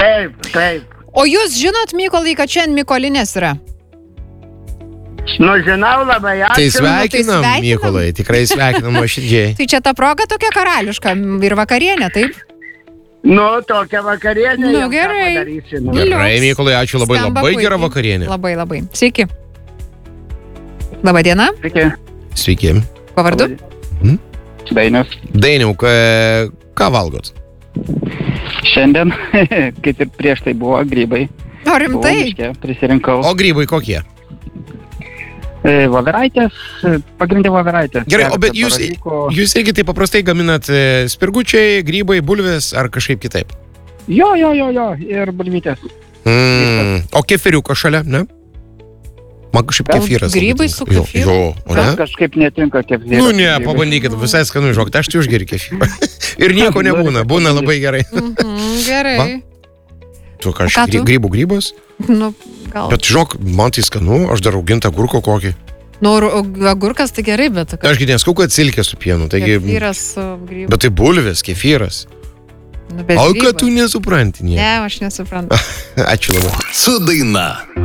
Taip. O jūs žinot, Mykolai, kad šiandien Mykolinės yra? Nu, žinau, labai ačiū. Tai sveikinam, sveikinam. Mykolai, tikrai sveikinam nuoširdžiai. Tai čia ta proga tokia karališka ir vakarienė, taip? Nu, tokia vakarienė. Nu, jau ką gerai. padarysi, nu. Gerai, Mykolai, ačiū labai, Skamba labai gera puikiai. vakarienė. Labai. Sveiki. Labą dieną. Sveiki. Sveiki. Kuo vardu? Dainius. Dainiau, ką valgot? Šiandien, kaip ir prieš tai buvo, grybai. O rimtai? Buvau miške, prisirinkau. O grybai kokie? Voveraitės, pagrindė voveraitės. Gerai, o bet Keletą jūs baravykų. irgi tai paprastai gaminat spirgučiai, grybai, bulvės ar kažkaip kitaip? Jo, ir bulvytės. O kefiriukas šalia, ne? Man kažkaip Gal kefyras. grybai labai su tinka. kefyru? Jo, o ne? Tas kažkaip netinka kefyras. Nu ne, pabandykit, visai skanu žinok, aš tai užgeriu kefyrą. Ir nieko nebūna, būna labai gerai. Gerai. Tu O ką kažkaip tu? grybas? Nu, gal. Bet žinok, man tai skanu, aš dar augintą agurko kokį. Nu, agurkas tai gerai, bet... Ašgi neskau, kad silkė su pienu, taigi... Kefyras su grybu. Bet tai bulvės, kefyras. Nu, bet O grybas. kad tu nesupranti nieko. Ne, aš nesuprantu. Ačiū labai. Su daina.